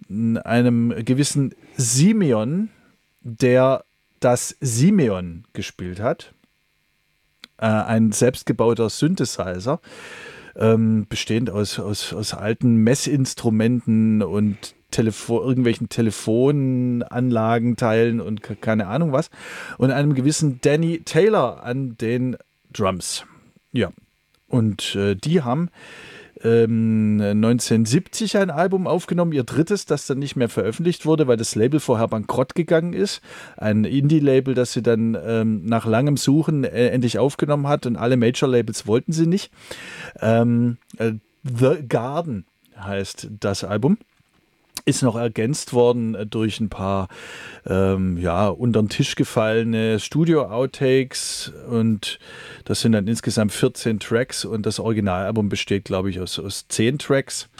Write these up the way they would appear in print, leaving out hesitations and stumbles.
einem gewissen Simeon, der das Simeon gespielt hat. Ein selbstgebauter Synthesizer, bestehend aus alten Messinstrumenten und irgendwelchen Telefonanlagenteilen und keine Ahnung was. Und einem gewissen Danny Taylor an den Drums. Ja. Und die haben 1970 ein Album aufgenommen, ihr drittes, das dann nicht mehr veröffentlicht wurde, weil das Label vorher bankrott gegangen ist. Ein Indie-Label, das sie dann nach langem Suchen endlich aufgenommen hat und alle Major-Labels wollten sie nicht. The Garden heißt das Album. Ist noch ergänzt worden durch ein paar unter den Tisch gefallene Studio-Outtakes und das sind dann insgesamt 14 Tracks und das Originalalbum besteht, glaube ich, aus 10 Tracks.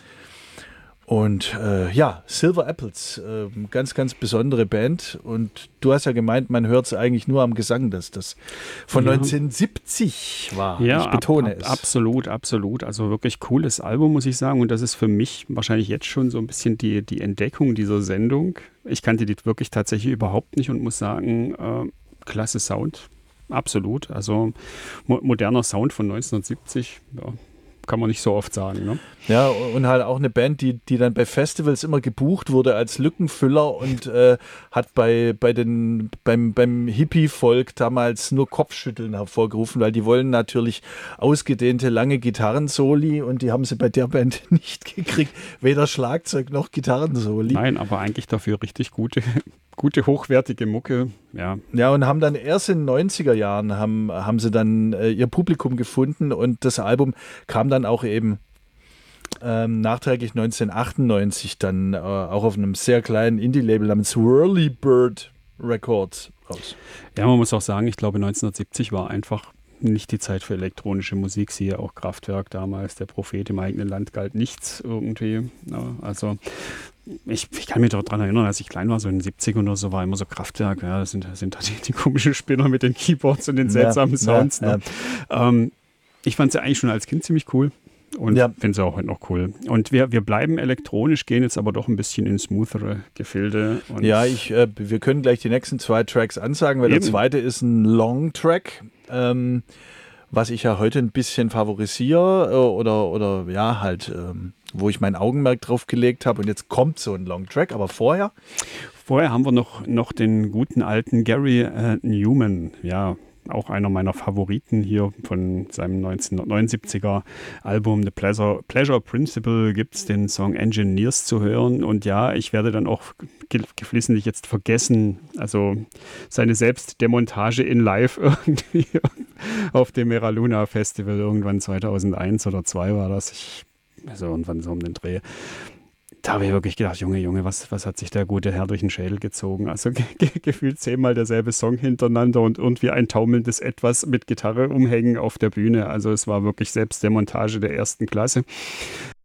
Und Silver Apples, ganz, ganz besondere Band. Und du hast ja gemeint, man hört es eigentlich nur am Gesang, dass das von 1970 war. Ja, ich betone es. Absolut, absolut. Also wirklich cooles Album, muss ich sagen. Und das ist für mich wahrscheinlich jetzt schon so ein bisschen die Entdeckung dieser Sendung. Ich kannte die wirklich tatsächlich überhaupt nicht und muss sagen, klasse Sound. Absolut. Also moderner Sound von 1970, ja. Kann man nicht so oft sagen, ne? Ja, und halt auch eine Band, die dann bei Festivals immer gebucht wurde als Lückenfüller und hat beim Hippie-Volk damals nur Kopfschütteln hervorgerufen, weil die wollen natürlich ausgedehnte, lange Gitarrensoli und die haben sie bei der Band nicht gekriegt. Weder Schlagzeug noch Gitarrensoli. Nein, aber eigentlich dafür richtig gute, hochwertige Mucke. Ja, und haben dann erst in den 90er Jahren haben sie dann ihr Publikum gefunden und das Album kam dann auch eben nachträglich 1998 dann auch auf einem sehr kleinen Indie-Label namens Whirlybird Records raus. Ja, man muss auch sagen, ich glaube 1970 war einfach nicht die Zeit für elektronische Musik, siehe auch Kraftwerk damals, der Prophet im eigenen Land galt nichts irgendwie. Ja, also ich kann mich daran erinnern, als ich klein war, so in den 70ern oder so, war immer so Kraftwerk, ja, das sind die komischen Spinner mit den Keyboards und den seltsamen Sounds. Ja. Ich fand sie eigentlich schon als Kind ziemlich cool. Und finde sie auch heute noch cool. Und wir bleiben elektronisch, gehen jetzt aber doch ein bisschen in smoothere Gefilde. Und wir können gleich die nächsten 2 Tracks ansagen, weil der zweite ist ein Long-Track, was ich ja heute ein bisschen favorisiere wo ich mein Augenmerk drauf gelegt habe. Und jetzt kommt so ein Long-Track, aber vorher haben wir noch den guten alten Gary Newman, ja, auch einer meiner Favoriten hier von seinem 1979er Album The Pleasure Principle gibt es den Song Engineers zu hören. Und ja, ich werde dann auch geflissentlich jetzt vergessen, also seine Selbstdemontage in Live irgendwie auf dem Mera Luna Festival irgendwann 2001 oder 2002 war das. Also irgendwann so um den Dreh. Da habe ich wirklich gedacht, Junge, was hat sich der gute Herr durch den Schädel gezogen? Also gefühlt 10-mal derselbe Song hintereinander und irgendwie ein taumelndes Etwas mit Gitarre umhängen auf der Bühne. Also es war wirklich Selbstdemontage der ersten Klasse.